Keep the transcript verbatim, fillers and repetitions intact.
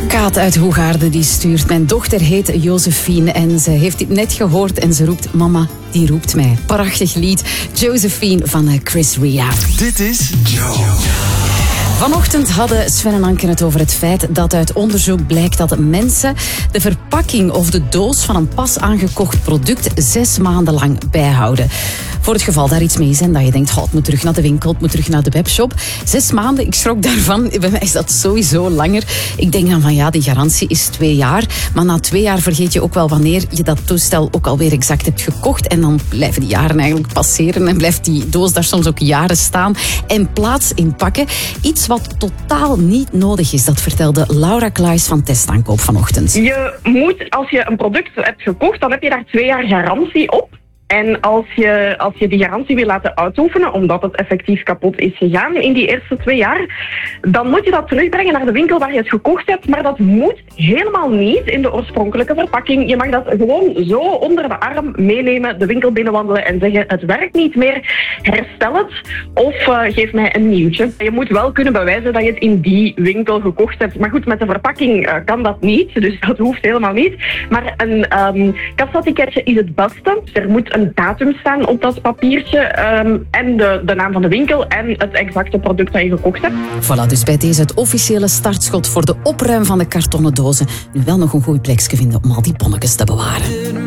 Kaat uit Hoegaarden die stuurt: mijn dochter heet Josephine en ze heeft dit net gehoord en ze roept: mama, die roept mij. Prachtig lied. Josephine van Chris Ria. Dit is Joe. Vanochtend hadden Sven en Anke het over het feit dat uit onderzoek blijkt dat mensen de verpakking of de doos van een pas aangekocht product zes maanden lang bijhouden. Voor het geval daar iets mee is en dat je denkt, oh, het moet terug naar de winkel, het moet terug naar de webshop. Zes maanden, ik schrok daarvan. Bij mij is dat sowieso langer. Ik denk dan van ja, die garantie is twee jaar. Maar na twee jaar vergeet je ook wel wanneer je dat toestel ook alweer exact hebt gekocht. En dan blijven die jaren eigenlijk passeren en blijft die doos daar soms ook jaren staan en plaats inpakken. Iets wat totaal niet nodig is, dat vertelde Laura Klaes van Testaankoop vanochtend. Je moet, als je een product hebt gekocht, dan heb je daar twee jaar garantie op. En als je, als je die garantie wil laten uitoefenen, omdat het effectief kapot is gegaan in die eerste twee jaar, dan moet je dat terugbrengen naar de winkel waar je het gekocht hebt. Maar dat moet helemaal niet in de oorspronkelijke verpakking. Je mag dat gewoon zo onder de arm meenemen, de winkel binnenwandelen en zeggen: het werkt niet meer, herstel het of uh, geef mij een nieuwtje. Je moet wel kunnen bewijzen dat je het in die winkel gekocht hebt. Maar goed, met de verpakking uh, kan dat niet, dus dat hoeft helemaal niet. Maar een um, kassatiketje is het beste. Er moet een een datum staan op dat papiertje um, en de, de naam van de winkel en het exacte product dat je gekocht hebt. Voilà, dus bij deze het officiële startschot voor de opruim van de kartonnen dozen. Nu wel nog een goed plekje vinden om al die bonnetjes te bewaren.